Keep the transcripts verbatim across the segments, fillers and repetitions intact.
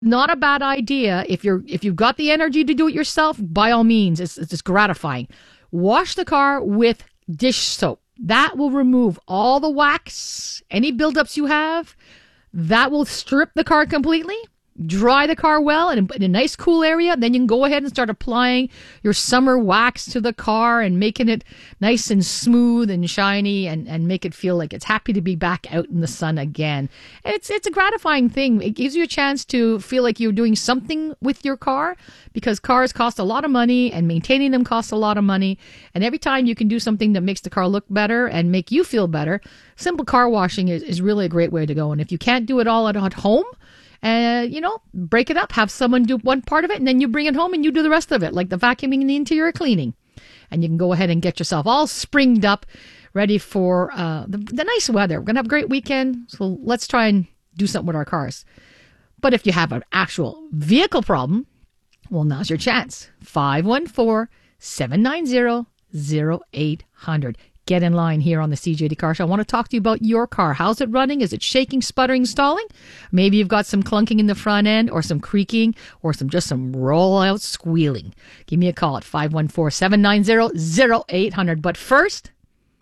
not a bad idea. If you're if you've got the energy to do it yourself, by all means, it's, it's just gratifying. Wash the car with dish soap. That will remove all the wax, any buildups you have. That will strip the car completely. Dry the car well in a, in a nice cool area. Then you can go ahead and start applying your summer wax to the car and making it nice and smooth and shiny and, and make it feel like it's happy to be back out in the sun again. And it's it's a gratifying thing. It gives you a chance to feel like you're doing something with your car, because cars cost a lot of money and maintaining them costs a lot of money. And every time you can do something that makes the car look better and make you feel better, simple car washing is, is really a great way to go. And if you can't do it all at, at home, Uh, you know, break it up, have someone do one part of it, and then you bring it home and you do the rest of it, like the vacuuming and the interior cleaning. And you can go ahead and get yourself all springed up, ready for uh, the, the nice weather. We're going to have a great weekend, so let's try and do something with our cars. But if you have an actual vehicle problem, well, now's your chance. five one four, seven nine zero, zero eight zero zero. Get in line here on the C J D Car Show. I want to talk to you about your car. How's it running? Is it shaking, sputtering, stalling? Maybe you've got some clunking in the front end, or some creaking, or some just some roll-out squealing. Give me a call at five one four, seven nine zero, zero eight zero zero. But first,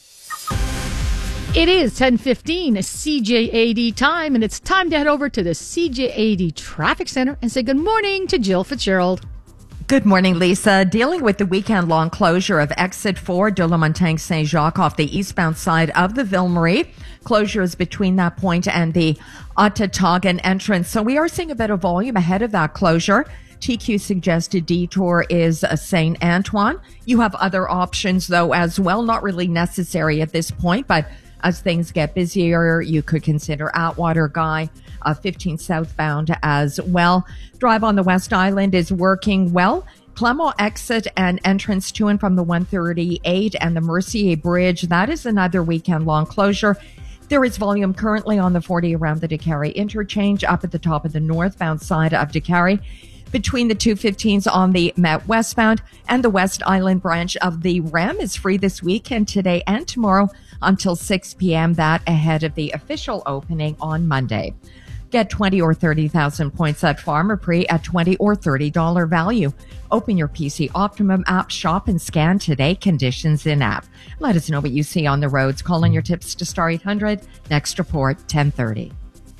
it is ten fifteen C J A D time, and it's time to head over to the C J A D Traffic Center and say good morning to Jill Fitzgerald. Good morning, Lisa. Dealing with the weekend-long closure of Exit four, de la Montagne Saint-Jacques off the eastbound side of the Ville-Marie. Closures between that point and the Ottawagan entrance. So we are seeing a bit of volume ahead of that closure. T Q suggested detour is Saint Antoine. You have other options, though, as well. Not really necessary at this point, but as things get busier, you could consider Atwater Guy, uh, fifteen southbound as well. Drive on the West Island is working well. Clermont exit and entrance to and from the one thirty-eight and the Mercier Bridge, that is another weekend-long closure. There is volume currently on the forty around the Décarie interchange, up at the top of the northbound side of Décarie. Between the two fifteens on the Met westbound and the West Island branch of the R E M is free this weekend, today and tomorrow until six p.m. That ahead of the official opening on Monday. Get twenty or thirty thousand points at Pharmaprix at twenty or thirty dollars value. Open your P C Optimum app, shop and scan today. Conditions in app. Let us know what you see on the roads. Call in your tips to star eight hundred. Next report, ten thirty.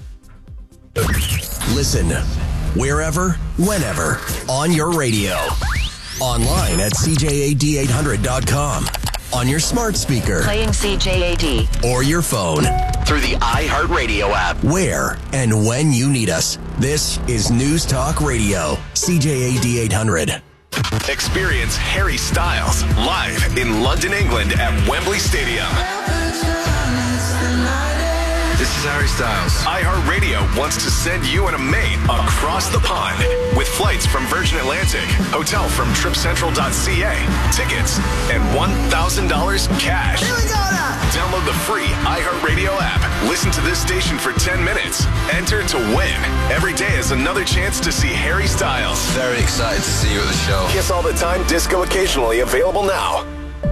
Listen wherever, whenever, on your radio. Online at C J A D eight hundred dot com. On your smart speaker. Playing C J A D. Or your phone. Through the iHeartRadio app. Where and when you need us. This is News Talk Radio. C J A D eight hundred. Experience Harry Styles live in London, England at Wembley Stadium. This is Harry Styles. iHeartRadio wants to send you and a mate across the pond with flights from Virgin Atlantic, hotel from trip central dot c a, tickets, and one thousand dollars cash. Here we go now. Download the free iHeartRadio app. Listen to this station for ten minutes. Enter to win. Every day is another chance to see Harry Styles. Very excited to see you at the show. Kiss all the time, disco occasionally, available now.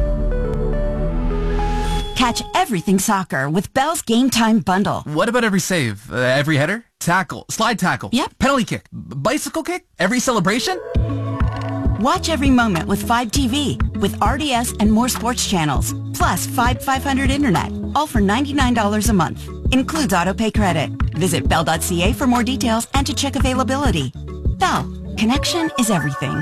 Catch everything soccer with Bell's Game Time Bundle. What about every save? Uh, every header? Tackle? Slide tackle? Yep. Penalty kick? B- bicycle kick? Every celebration? Watch every moment with five T V with R D S and more sports channels. Plus five five hundred internet. All for ninety-nine dollars a month. Includes autopay credit. Visit bell dot c a for more details and to check availability. Bell. Connection is everything.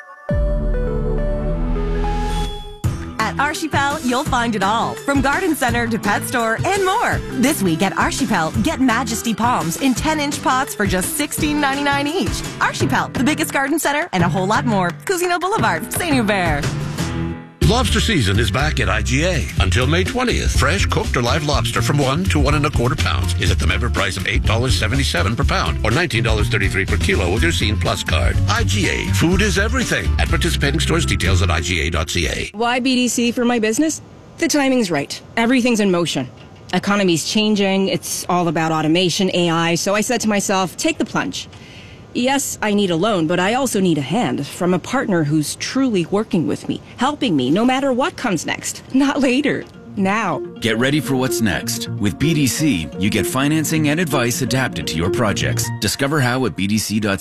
At Archipel, you'll find it all, from garden center to pet store and more. This week at Archipel, get Majesty palms in ten-inch pots for just sixteen ninety-nine each. Archipel, the biggest garden center, and a whole lot more. Cousineau Boulevard, Saint Hubert. Lobster season is back at I G A until May twentieth. Fresh, cooked, or live lobster from one to one and a quarter pounds is at the member price of eight dollars and seventy-seven cents per pound or nineteen dollars and thirty-three cents per kilo with your Scene Plus card. I G A. Food is everything. At participating stores, details at I G A dot C A. Why B D C for my business? The timing's right. Everything's in motion. Economy's changing. It's all about automation, A I. So I said to myself, take the plunge. Yes, I need a loan, but I also need a hand from a partner who's truly working with me, helping me no matter what comes next, not later. now. Get ready for what's next. With B D C, you get financing and advice adapted to your projects. Discover how at b d c dot c a.